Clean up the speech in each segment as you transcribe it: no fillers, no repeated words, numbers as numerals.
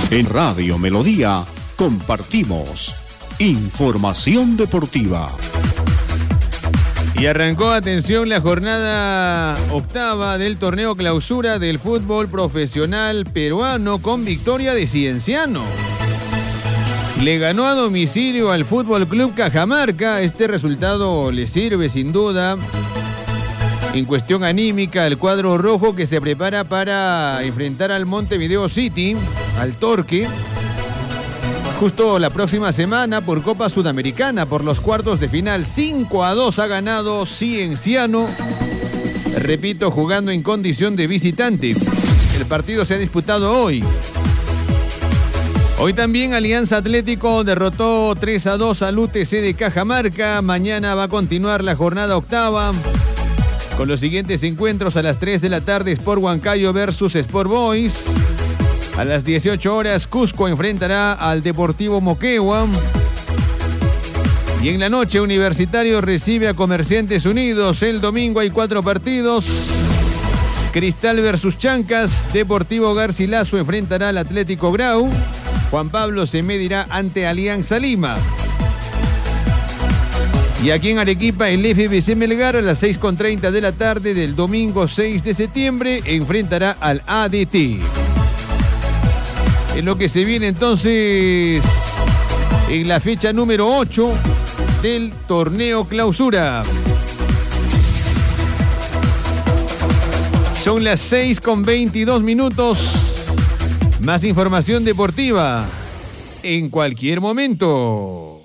En Radio Melodía compartimos información deportiva. Y arrancó, atención, la jornada octava del torneo clausura del fútbol profesional peruano con victoria de Cienciano. Le ganó a domicilio al Fútbol Club Cajamarca. Este resultado le sirve sin duda en cuestión anímica al cuadro rojo, que se prepara para enfrentar al Montevideo City, al Torque, justo la próxima semana por Copa Sudamericana, por los cuartos de final. 5-2 ha ganado Cienciano, repito, jugando en condición de visitante. El partido se ha disputado hoy. Hoy también Alianza Atlético derrotó 3-2 al UTC de Cajamarca. Mañana va a continuar la jornada octava con los siguientes encuentros: a las 3 de la tarde, Sport Huancayo versus Sport Boys. A las 18 horas, Cusco enfrentará al Deportivo Moquegua. Y en la noche, Universitario recibe a Comerciantes Unidos. El domingo hay 4 partidos. Cristal versus Chancas. Deportivo Garcilaso enfrentará al Atlético Grau. Juan Pablo se medirá ante Alianza Lima. Y aquí en Arequipa, el FBC Melgar a las 6:30 de la tarde del domingo 6 de septiembre enfrentará al ADT. En lo que se viene entonces en la fecha número 8 del torneo clausura. Son las 6:22. Más información deportiva en cualquier momento.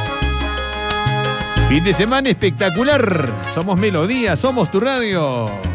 Fin de semana espectacular. Somos Melodía, somos tu radio.